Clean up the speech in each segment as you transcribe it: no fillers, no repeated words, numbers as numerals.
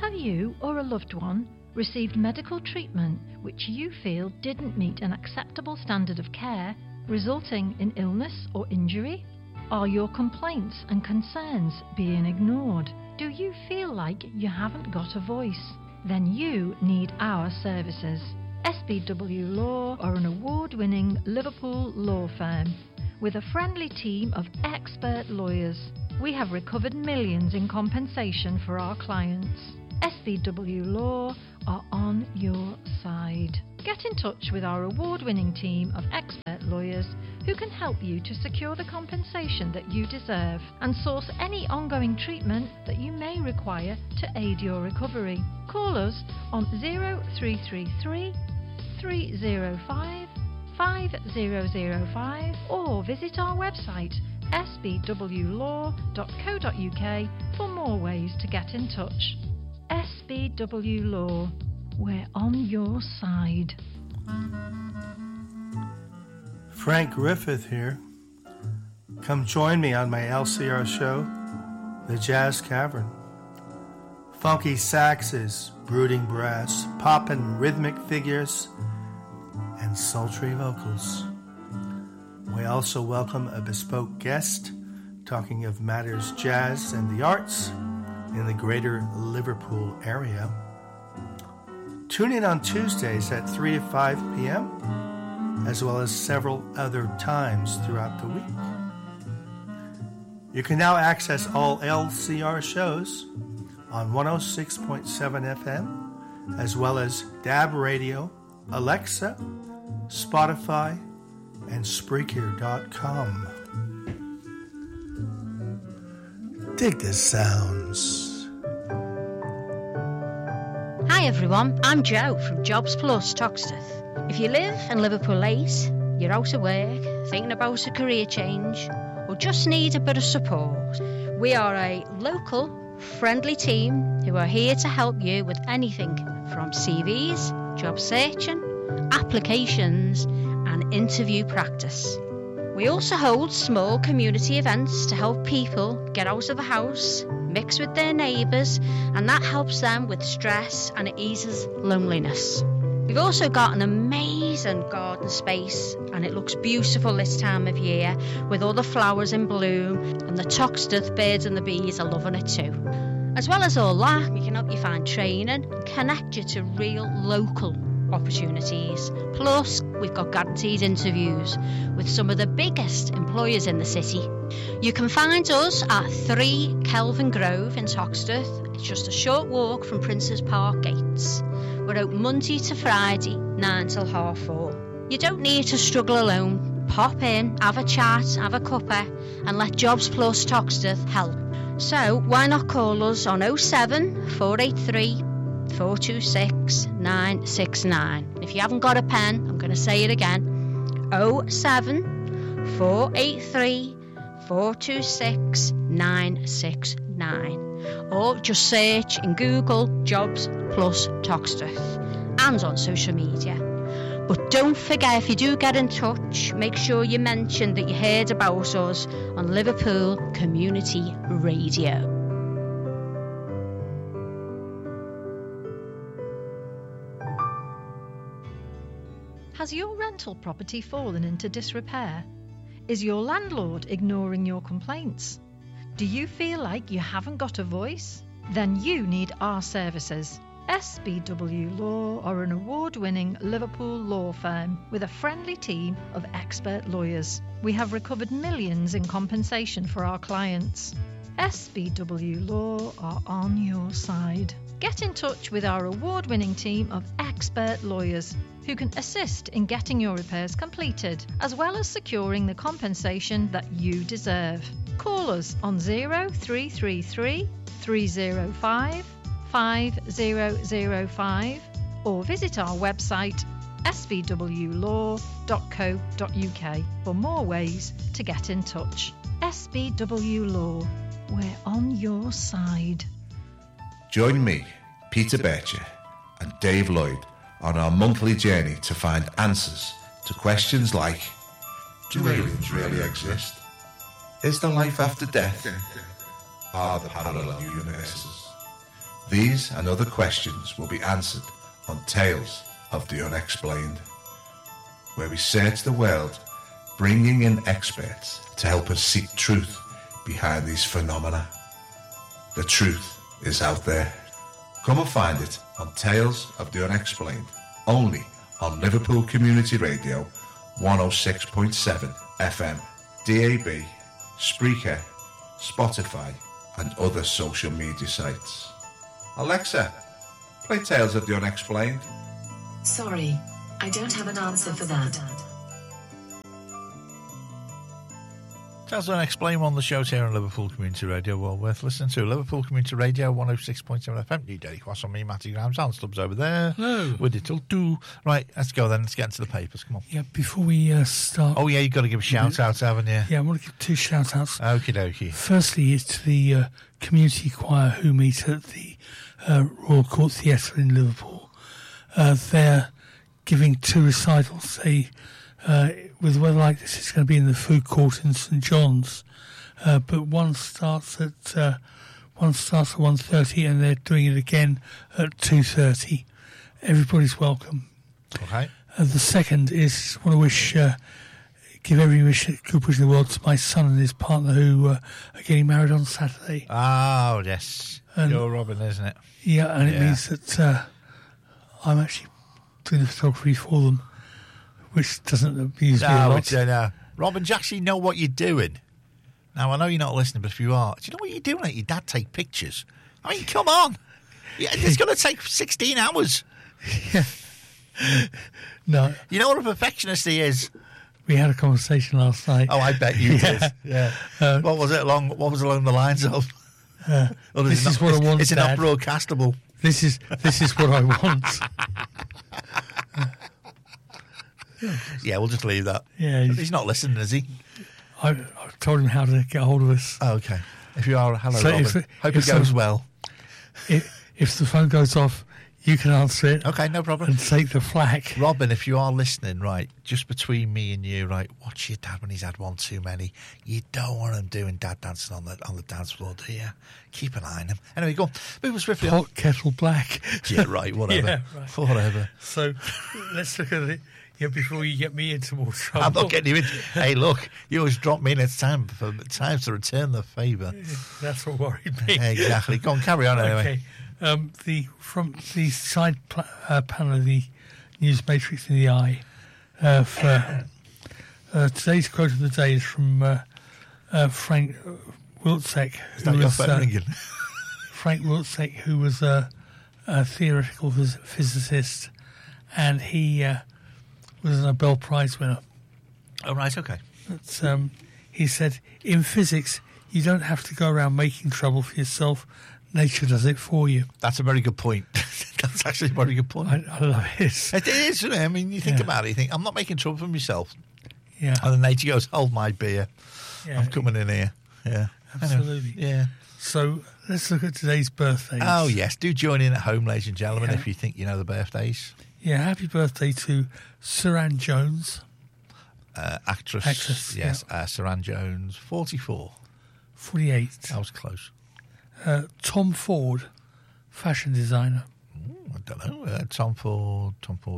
Have you or a loved one received medical treatment which you feel didn't meet an acceptable standard of care, resulting in illness or injury? Are your complaints and concerns being ignored? Do you feel like you haven't got a voice? Then you need our services. SBW Law are an award-winning Liverpool law firm with a friendly team of expert lawyers. We have recovered millions in compensation for our clients. SBW Law are on your side. Get in touch with our award-winning team of expert lawyers who can help you to secure the compensation that you deserve and source any ongoing treatment that you may require to aid your recovery. Call us on 0333 305 5005 or visit our website sbwlaw.co.uk for more ways to get in touch. SBW Law, we're on your side. Frank Griffith here. Come join me on my LCR show, The Jazz Cavern. Funky saxes, brooding brass, poppin' rhythmic figures, and sultry vocals. We also welcome a bespoke guest talking of matters jazz and the arts in the greater Liverpool area. Tune in on Tuesdays at 3 to 5 p.m., as well as several other times throughout the week. You can now access all LCR shows on 106.7 FM, as well as DAB Radio, Alexa, Spotify, and Spreaker.com. Dig the sounds. Hi everyone, I'm Jo from Jobs Plus Toxteth. If you live in Liverpool 8, you're out of work, thinking about a career change, or just need a bit of support, we are a local, friendly team who are here to help you with anything from CVs, job searching, applications, and interview practice. We also hold small community events to help people get out of the house, mix with their neighbours, and that helps them with stress and it eases loneliness. We've also got an amazing garden space and it looks beautiful this time of year with all the flowers in bloom, and the Toxteth birds and the bees are loving it too. As well as all that, we can help you find training and connect you to real local opportunities. Plus, we've got guaranteed interviews with some of the biggest employers in the city. You can find us at 3 Kelvin Grove in Toxteth. It's just a short walk from Princes Park gates. We're open Monday to Friday, 9 till 4:30. You don't need to struggle alone. Pop in, have a chat, have a cuppa, and let Jobs Plus Toxteth help. So why not call us on 07 483 426 969. If you haven't got a pen, I'm going to say it again. 07 483 426 969. Or just search in Google Jobs Plus Toxteth and on social media. But don't forget, if you do get in touch, make sure you mention that you heard about us on Liverpool Community Radio. Has your rental property fallen into disrepair? Is your landlord ignoring your complaints? Do you feel like you haven't got a voice? Then you need our services. SBW Law are an award-winning Liverpool law firm with a friendly team of expert lawyers. We have recovered millions in compensation for our clients. SBW Law are on your side. Get in touch with our award-winning team of expert lawyers who can assist in getting your repairs completed, as well as securing the compensation that you deserve. Call us on 0333 305 5005 or visit our website sbwlaw.co.uk for more ways to get in touch. SBW Law, we're on your side. Join me, Peter Bircher, and Dave Lloyd on our monthly journey to find answers to questions like: do aliens really exist? Is there life after death? Are there parallel universes? These and other questions will be answered on Tales of the Unexplained, where we search the world, bringing in experts to help us seek truth behind these phenomena. The truth is out there. Come and find it on Tales of the Unexplained, only on Liverpool Community Radio 106.7 FM, DAB, Spreaker, Spotify and other social media sites. Alexa, play Tales of the Unexplained. Sorry, I don't have an answer for that. Tales of the Unexplained, one of the shows here on Liverpool Community Radio, well worth listening to. Liverpool Community Radio 106.7 FM, New Daily Quass on me, Matty Graham, Alan Stubbs over there. Hello. With it till 2. Right, let's go then, let's get into the papers, come on. Yeah, before we start... Oh yeah, you've got to give a shout out, haven't you? Yeah, I want to give 2 shout outs. Okie dokie. Firstly is to the community choir who meet at the Royal Court Theatre in Liverpool. They're giving 2 recitals. With weather like this, it's going to be in the food court in St John's, but one starts at 1:30, and they're doing it again at 2:30. Everybody's welcome. Okay. The second is I want to give every good wish in the world to my son and his partner who are getting married on Saturday. Oh yes, And- you're Robin, isn't it? Yeah, and it Yeah. means that I'm actually doing the photography for them, which doesn't amuse me a No, lot. no. Robin, do you actually know what you're doing? Now, I know you're not listening, but if you are, do you know what you're doing? Let your dad take pictures. I mean, come on. Yeah, it's going to take 16 hours. No, You know what a perfectionist he is. we had a conversation last night. Oh, I bet you did. Yeah. What was along the lines of? This is what I want, It's not Dad. broadcastable. This is what I want. Yeah, we'll just leave that. Yeah, He's not listening, is he? I told him how to get hold of us. Oh, okay. If you are, hello, So Robin. Hope it goes well. If the phone goes off, you can answer it Okay, no problem. and take the flak. Robin, if you are listening, right, just between me and you, right, watch your dad when he's had one too many. You don't want him doing dad dancing on the dance floor, do you? Keep an eye on him. Anyway, go on. Move swiftly on. Hot kettle black. Yeah, right, whatever. Yeah, right. Whatever. So let's look at it. Yeah, before you get me into more trouble. I'm not getting you in. Hey, look, you always drop me in. It's time to return the favour. That's what worried me. Exactly. Go on, carry on anyway. Okay. From the side panel of the News Matrix in the Eye, for today's quote of the day is from Frank Wilczek. Is that your phone ringing? Frank Wilczek, who was a theoretical physicist, and he was a Nobel Prize winner. Oh, right, okay. But, he said, in physics, you don't have to go around making trouble for yourself. Nature does it for you. That's a very good point. That's actually a very good point. I love it. It is, isn't it? I mean, you think Yeah. about it, you think, I'm not making trouble for myself. Yeah, And then nature goes, hold my beer. yeah, I'm coming in here. Yeah. absolutely. Yeah. So let's look at today's birthdays. Oh, yes. Do join in at home, ladies and gentlemen, Yeah. if you think you know the birthdays. Yeah, happy birthday to Suran Jones, Actress. Actress, Yes. Saran Jones, 44. 48. That was close. Tom Ford, fashion designer. I don't know. Tom Ford.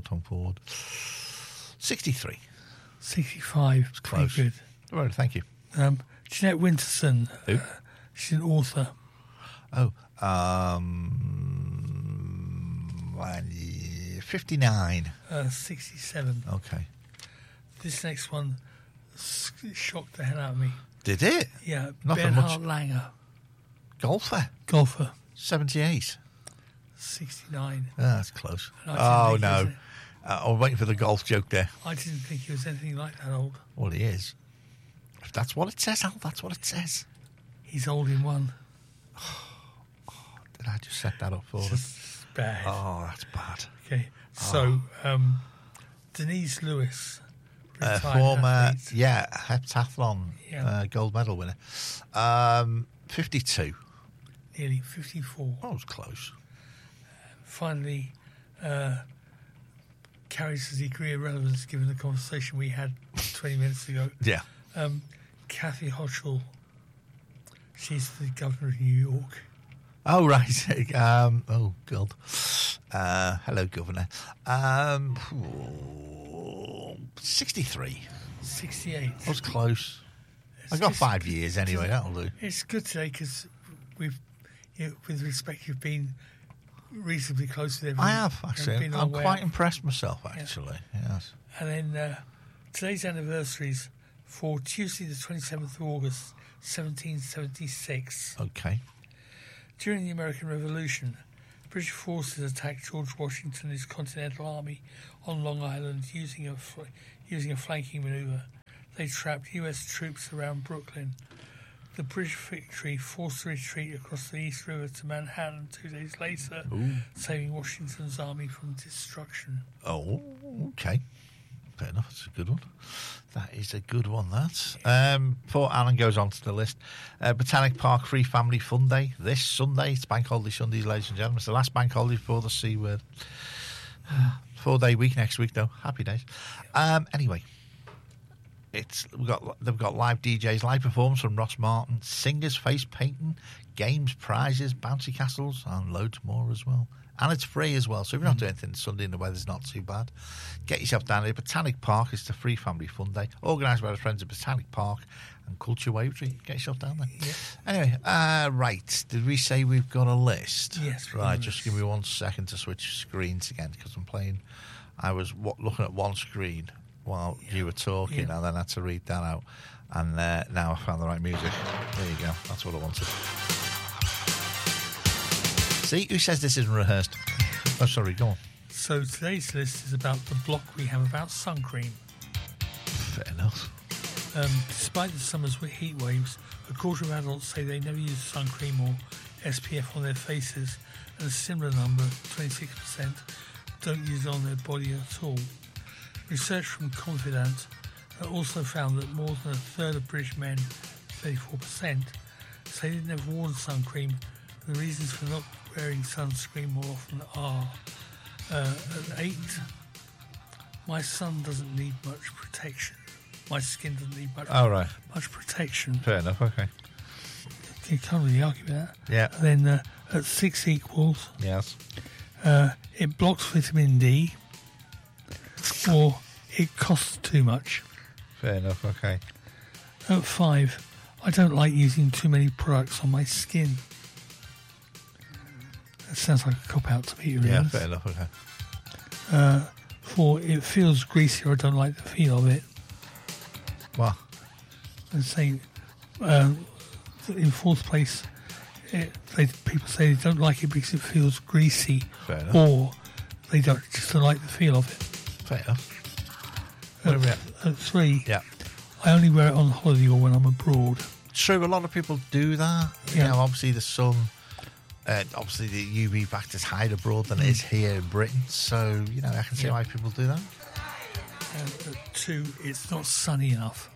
63. 65. It's close. pretty Right, thank you. good. Jeanette Winterson. Who? She's an author. Oh, 59. 67. Okay. This next one shocked the hell out of me. Did it? Yeah, Nothing Bernhard much. Langer, Golfer. golfer, 78. 69. That's close. And I Oh, didn't think he no. was I'm waiting for the golf joke there. I didn't think he was anything like that old. Well, he is. If that's what it says, Al, that's what it says. He's old in one. Did I just set that up for them? Just bad. Oh, that's bad. Okay, so Denise Lewis, retired Former, athlete. heptathlon Yeah. gold medal winner. 52. Nearly 54. That was close. Finally, carries a degree of relevance given the conversation we had 20 minutes ago. Yeah. Kathy Hochul, she's the governor of New York. Oh, right. Oh, God. Hello, Governor. 63. 68. I was close. I got 5 years anyway, that'll do. It's good today because with respect, you've been reasonably close with everyone. I have, actually. I'm quite impressed myself, actually. Yeah. Yes. And then today's anniversaries for Tuesday, the 27th of August, 1776. Okay. During the American Revolution, British forces attacked George Washington and his Continental Army on Long Island using a flanking manoeuvre. They trapped US troops around Brooklyn. The British victory forced the retreat across the East River to Manhattan 2 days later, saving Washington's army from destruction. Oh, okay. Fair enough. That's a good one. That is a good one, that. Before Alan goes on to the list, Botanic Park Free Family Fun Day this Sunday. It's Bank Holiday Sunday, ladies and gentlemen. It's the last Bank Holiday before the C word. 4-day week next week, though. Happy days. Anyway, they've got live DJs, live performance from Ross Martin, singers, face painting, games, prizes, bouncy castles, and loads more as well. And it's free as well, so if you're not doing anything Sunday and the weather's not too bad, get yourself down here. Botanic Park is the free family fun day, organised by the friends of Botanic Park and Culture Wavertree. Get yourself down there. Yeah. Anyway, right, did we say we've got a list? Yes. Right, just give me 1 second to switch screens again, because I was looking at one screen while you were talking, and then I had to read that out. And now I found the right music. There you go, that's what I wanted. See, who says this isn't rehearsed? Oh, sorry, go on. So today's list is about the block we have about sun cream. Fair enough. Despite the summer's heat waves, a quarter of adults say they never use sun cream or SPF on their faces, and a similar number, 26%, don't use it on their body at all. Research from Confidant also found that more than a third of British men, 34%, say they've never worn sun cream. The reasons for not wearing sunscreen more often are at 8, my sun doesn't need much protection. My skin doesn't need much protection. Fair enough, okay. You can't really argue with that. Yeah. And then at 6 equals, yes, it blocks vitamin D, or it costs too much. Fair enough, okay. At 5, I don't like using too many products on my skin. That sounds like a cop-out to me, really. Yeah, fair enough, okay. 4, it feels greasy, or I don't like the feel of it. Well, And saying, in 4th place, people say they don't like it because it feels greasy, fair enough. or they don't like the feel of it. Fair enough. What are we at? At 3, Yeah. I only wear it on holiday or when I'm abroad. True, a lot of people do that. Yeah. You know, obviously the sun, obviously the UV factor's higher abroad than it is here in Britain. So, you know, I can see why people do that. At 2, it's not sunny enough.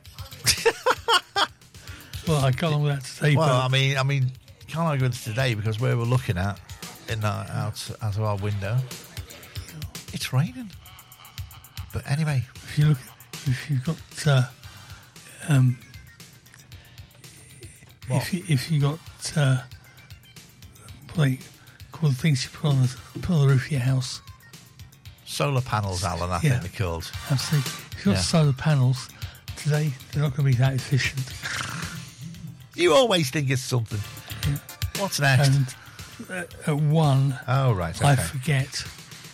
Well, I got on with that today. Well, but I mean, can't argue with it today because where we're looking at, out of our window, it's raining. But anyway, if you've got if you got like called things you put on the roof of your house. Solar panels, Alan, I think they're called. Absolutely. If you've got solar panels, today they're not going to be that efficient. You always think it's something. Yeah. What's next? And at 1, oh right, okay. I forget.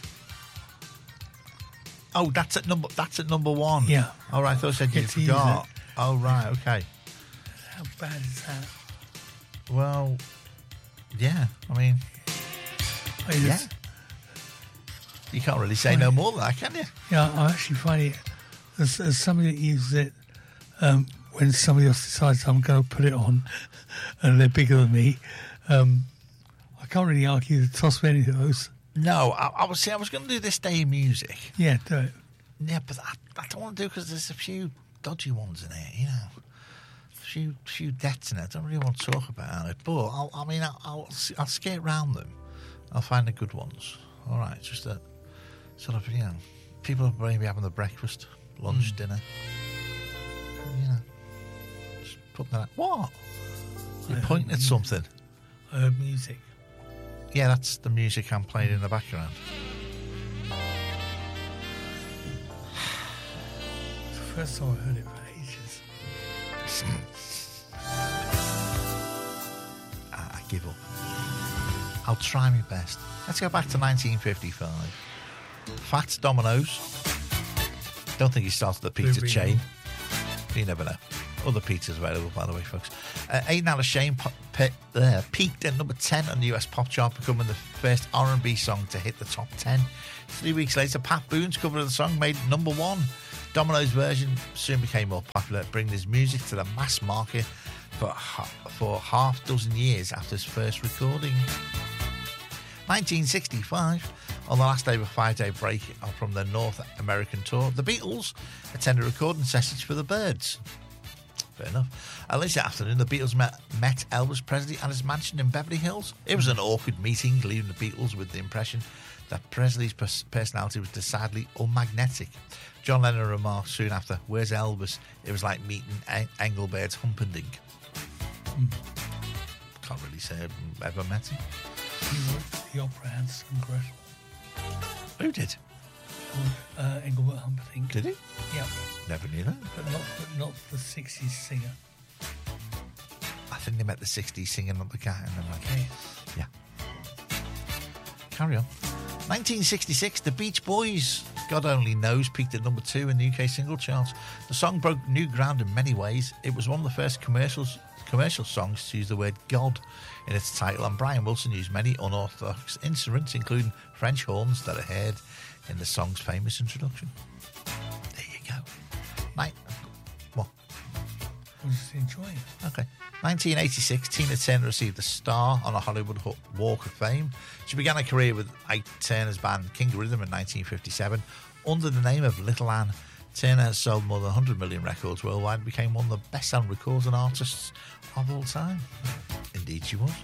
Oh, that's at number 1. Yeah. Oh right, I thought you said you forgot. Oh right, okay. How bad is that? Well, yeah. I mean, yeah. You can't really say no more than that, can you? Yeah, I actually find it, as somebody that uses it, when somebody else decides I'm going to put it on and they're bigger than me, I can't really argue the toss of any of those. No, I was going to do this day in music. Yeah, do it. Yeah, but I don't want to do it because there's a few dodgy ones in it, you know. A few deaths in it. I don't really want to talk about it, but I'll skate around them. I'll find the good ones. All right, just that sort of, you know, people are maybe having the breakfast, lunch, dinner. You know, just put that. What? You're pointing at something. I heard music. Yeah, that's the music I'm playing in the background. It's the first time I heard it for ages. I give up. I'll try my best. Let's go back to 1955. Fats Domino's. Don't think he started the pizza chain. You never know. Other pizzas available, by the way, folks. Ain't That a Shame peaked at number 10 on the US pop chart, becoming the first R&B song to hit the top 10. 3 weeks later, Pat Boone's cover of the song made it number 1. Domino's version soon became more popular, bringing his music to the mass market for half dozen years after his first recording. 1965, on the last day of a 5-day break from their North American tour, the Beatles attended recording sessions for the Byrds. Fair enough. Later that afternoon, the Beatles met Elvis Presley at his mansion in Beverly Hills. It was an awkward meeting, leaving the Beatles with the impression that Presley's personality was decidedly unmagnetic. John Lennon remarked soon after, "Where's Elvis? It was like meeting Engelbert's Humperdinck." Can't really say I've ever met him. He wrote the opera Hansel and Gretel. Who did? Engelbert Humperdinck. Did he? Yeah. Never knew that. But not the 60s singer. I think they met the 60s singing on the cat and then Okay. Yeah. Carry on. 1966, the Beach Boys, God Only Knows, peaked at number 2 in the UK single charts. The song broke new ground in many ways. It was one of the first commercial songs to use the word God in its title, and Brian Wilson used many unorthodox instruments, including French horns that are heard in the song's famous introduction. There you go. What? I'm just enjoying it. Okay. 1986, Tina Turner received a star on a Hollywood Walk of Fame. She began her career with Ike Turner's band King Rhythm in 1957. Under the name of Little Ann, Turner has sold more than 100 million records worldwide and became one of the best-selling records and artists of all time. Indeed she was.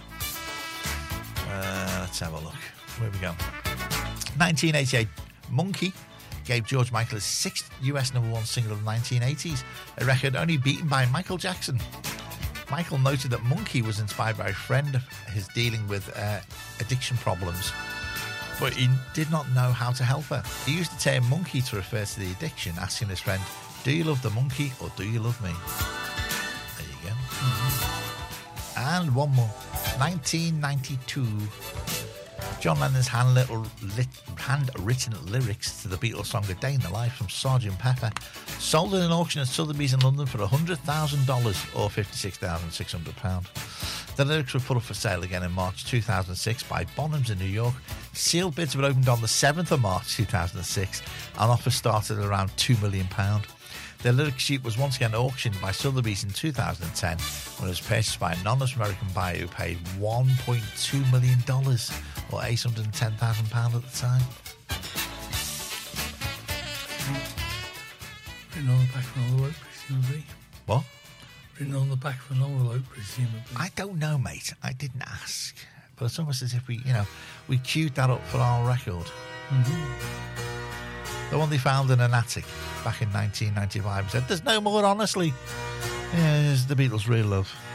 Let's have a look. Where we go? 1988, Monkey gave George Michael his 6th US #1 single of the 1980s, a record only beaten by Michael Jackson. Michael noted that Monkey was inspired by a friend of his dealing with addiction problems, but he did not know how to help her. He used the term monkey to refer to the addiction, asking his friend, "Do you love the monkey or do you love me?" There you go. Mm-hmm. And one more. 1992. John Lennon's handwritten lyrics to the Beatles song A Day in the Life from Sgt. Pepper sold at an auction at Sotheby's in London for $100,000 or £56,600. The lyrics were put up for sale again in March 2006 by Bonhams in New York. Sealed bids were opened on the 7th of March 2006 and offers started at around £2 million. The lyric sheet was once again auctioned by Sotheby's in 2010 when it was purchased by an anonymous American buyer who paid $1.2 million or £810,000 at the time. Written on the back of an envelope, presumably. What? Written on the back of an envelope, presumably. I don't know, mate. I didn't ask. But it's almost as if we queued that up for our record. Mm-hmm. The one they found in an attic back in 1995 said, "There's no more, honestly." Yeah, it's the Beatles' real love.